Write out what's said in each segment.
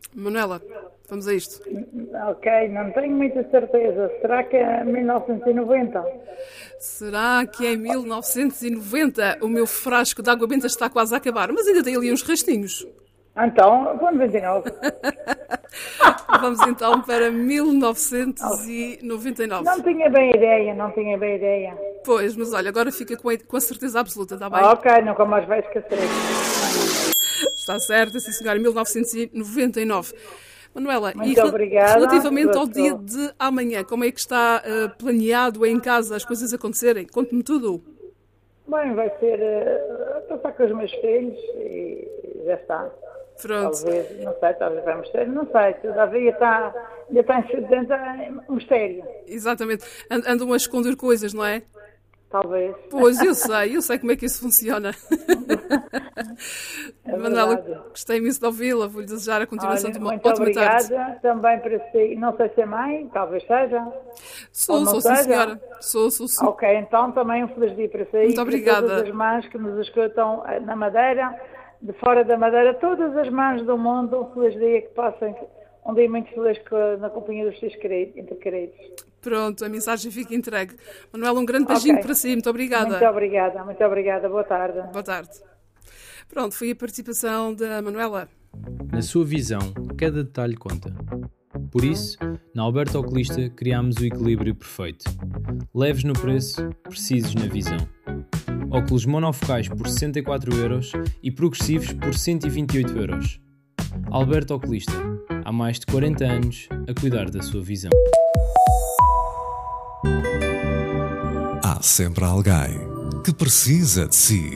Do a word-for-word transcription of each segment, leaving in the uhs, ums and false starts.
Manuela, vamos a isto. Ok, não tenho muita certeza. Será que é mil novecentos e noventa? Será que é mil novecentos e noventa? O meu frasco de água benta está quase a acabar, mas ainda tem ali uns restinhos. Então, vamos vinte e nove. Vamos então para mil novecentos e noventa e nove. Não tinha bem ideia, não tinha bem ideia. Pois, mas olha, agora fica com a, com a certeza absoluta, está bem? Ok, nunca mais vai esquecer. Está certo, sim senhora, mil novecentos e noventa e nove. Manuela, Muito e rel- obrigada. relativamente ao Gostou. dia de amanhã, como é que está uh, planeado em casa as coisas acontecerem? Conte-me tudo. Bem, vai ser uh, passar com os meus filhos e já está. Pronto. Talvez, não sei, talvez vamos ter, não sei, todavia está, ainda está dentro de um mistério. Exatamente. And- Andam a esconder coisas, não é? Talvez. Pois, eu sei, eu sei como é que isso funciona. É Manuela, verdade. gostei imenso de ouvi-la, vou-lhe desejar a continuação Olha, de uma muito ótima obrigada tarde. também para si. Não sei se é mãe, talvez seja. Sou, Ou não sou sim seja? senhora. Sou, sou sim. Ok, então também um feliz dia para si. Muito e para obrigada. todas as mães que nos escutam eh, na Madeira, de fora da Madeira, todas as mães do mundo, um feliz dia, que passem um dia muito feliz com- na companhia dos seus queridos, entre queridos. Pronto, a mensagem fica entregue. Manuela, um grande beijinho Ok. para si. Muito obrigada. Muito obrigada, muito obrigada. Boa tarde. Boa tarde. Pronto, foi a participação da Manuela. Na sua visão, cada detalhe conta. Por isso, na Alberto Oculista criámos o equilíbrio perfeito. Leves no preço, precisos na visão. Óculos monofocais por sessenta e quatro euros e progressivos por cento e vinte e oito euros. Alberto Oculista, há mais de quarenta anos a cuidar da sua visão. Há sempre alguém que precisa de si.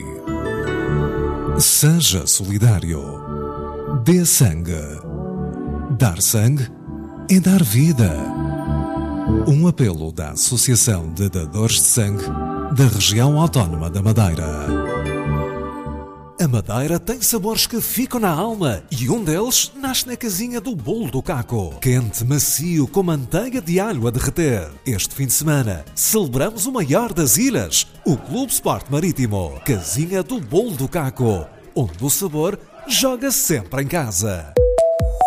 Seja solidário. Dê sangue. Dar sangue é dar vida. Um apelo da Associação de Dadores de Sangue da Região Autónoma da Madeira. A Madeira tem sabores que ficam na alma e um deles nasce na casinha do Bolo do Caco. Quente, macio, com manteiga de alho a derreter. Este fim de semana celebramos o maior das ilhas, o Clube Sport Marítimo. Casinha do Bolo do Caco, onde o sabor joga sempre em casa.